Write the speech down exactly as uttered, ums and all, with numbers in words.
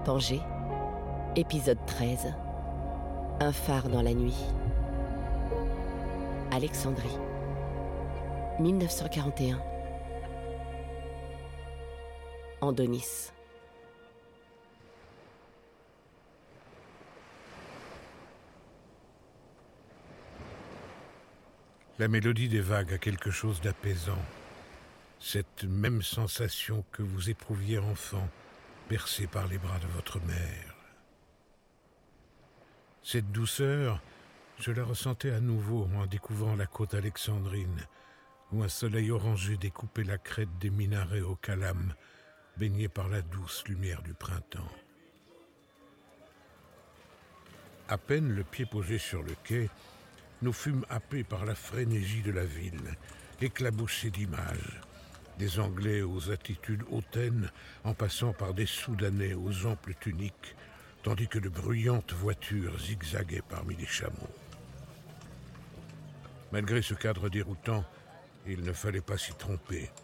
Tanger, épisode treize. Un phare dans la nuit. Alexandrie, mille neuf cent quarante et un. Andonis. La mélodie des vagues a quelque chose d'apaisant. Cette même sensation que vous éprouviez enfant, bercé par les bras de votre mère. Cette douceur, je la ressentais à nouveau en découvrant la côte alexandrine, où un soleil orangé découpait la crête des minarets au calame, baigné par la douce lumière du printemps. À peine le pied posé sur le quai, nous fûmes happés par la frénésie de la ville, éclaboussés d'images, des Anglais aux attitudes hautaines, en passant par des Soudanais aux amples tuniques, tandis que de bruyantes voitures zigzaguaient parmi les chameaux. Malgré ce cadre déroutant, il ne fallait pas s'y tromper.